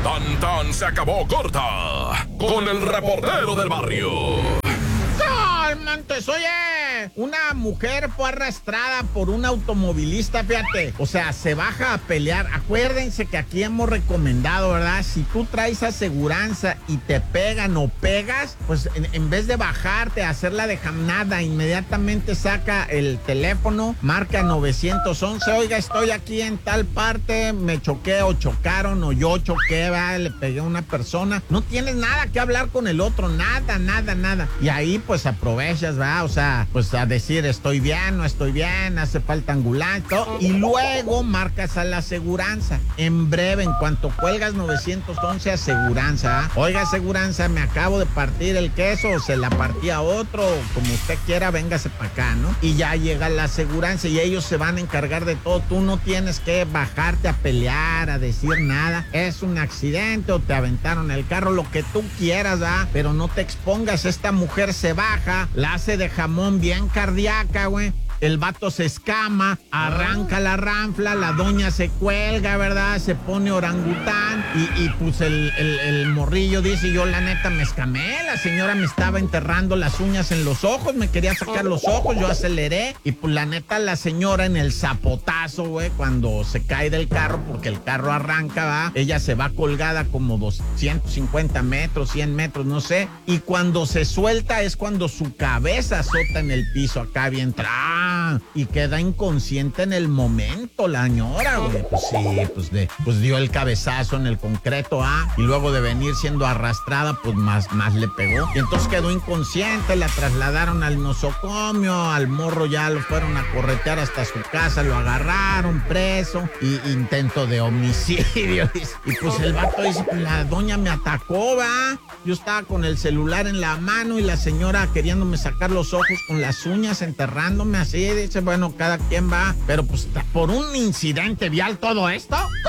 Tan tan se acabó corta con el reportero del barrio. Montes, oye, una mujer fue arrastrada por un automovilista, fíjate, o sea, se baja a pelear. Acuérdense que aquí hemos recomendado, ¿verdad? Si tú traes aseguranza y te pegan o pegas, pues en vez de bajarte a hacer la dejanada, inmediatamente saca el teléfono, marca 911, oiga, estoy aquí en tal parte, me choqué o chocaron o yo choqué, ¿verdad? Le pegué a una persona. No tienes nada que hablar con el otro, nada. Y ahí pues aprovechas, ¿verdad? O sea, pues a decir estoy bien, no estoy bien, hace falta ambulancia, y luego marcas a la aseguranza. En breve, en cuanto cuelgas 911, aseguranza, ¿eh? Oiga, aseguranza, me acabo de partir el queso, o se la partí a otro, como usted quiera, véngase para acá, ¿no? Y ya llega la aseguranza y ellos se van a encargar de todo. Tú no tienes que bajarte a pelear, a decir nada. Es un accidente o te aventaron el carro, lo que tú quieras, ¿verdad? Pero no te expongas. Esta mujer se baja, la hace de jamón bien cardíaca, güey. El vato se escama, arranca la ranfla, la doña se cuelga, ¿verdad? Se pone orangután y pues el morrillo dice, yo la neta me escamé, la señora me estaba enterrando las uñas en los ojos, me quería sacar los ojos, yo aceleré y pues la neta la señora en el zapotazo, güey, cuando se cae del carro, porque el carro arranca, ¿va? Ella se va colgada como 250 metros, 100 metros, no sé, y cuando se suelta es cuando su cabeza azota en el piso acá bien y queda inconsciente en el momento la señora, güey. Pues sí, pues dio el cabezazo en el concreto, y luego de venir siendo arrastrada, pues más le pegó. Y entonces quedó inconsciente, la trasladaron al nosocomio, al morro ya lo fueron a corretear hasta su casa, lo agarraron preso, y intento de homicidio. Y pues el vato dice, pues la doña me atacó, ¿va? Yo estaba con el celular en la mano y la señora queriéndome sacar los ojos con las uñas, enterrándome así. Dice, bueno, cada quien va, pero pues por un incidente vial todo esto.